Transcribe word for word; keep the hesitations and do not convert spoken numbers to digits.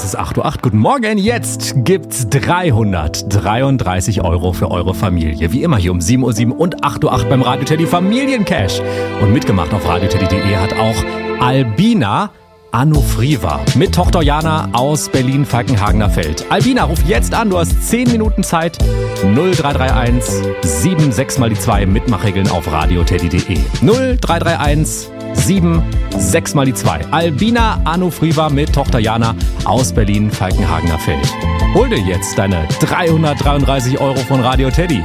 Es ist acht Uhr acht. Guten Morgen. Jetzt gibt's dreihundertdreiunddreißig Euro für eure Familie. Wie immer hier um sieben Uhr sieben und acht Uhr acht beim Radio Teddy Familiencash. Und mitgemacht auf radioteddy punkt de hat auch Albina Anufriva mit Tochter Jana aus Berlin-Falkenhagener Feld. Albina, ruf jetzt an, du hast zehn Minuten Zeit. null drei drei eins sieben sechs mal die zwei, Mitmachregeln auf radioteddy punkt de. null drei drei eins sieben sechs mal die zwei. Albina Anufriva mit Tochter Jana aus Berlin-Falkenhagener Feld. Hol dir jetzt deine dreihundertdreiunddreißig Euro von Radio Teddy.